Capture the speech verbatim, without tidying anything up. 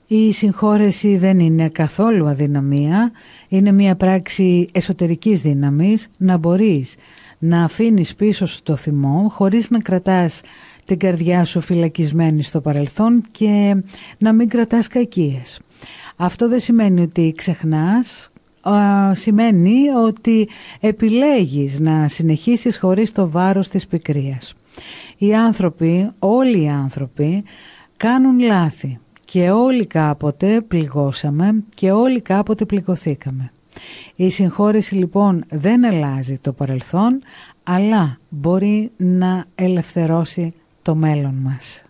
Η συγχώρεση δεν είναι καθόλου αδυναμία, είναι μια πράξη εσωτερικής δύναμης να μπορείς να αφήνεις πίσω σου το θυμό χωρίς να κρατάς την καρδιά σου φυλακισμένη στο παρελθόν και να μην κρατάς κακίες. Αυτό δεν σημαίνει ότι ξεχνάς, α, σημαίνει ότι επιλέγεις να συνεχίσεις χωρίς το βάρος της πικρίας. Οι άνθρωποι, όλοι οι άνθρωποι κάνουν λάθη και όλοι κάποτε πληγώσαμε και όλοι κάποτε πληγωθήκαμε. Η συγχώρεση λοιπόν δεν αλλάζει το παρελθόν, αλλά μπορεί να ελευθερώσει το μέλλον μας.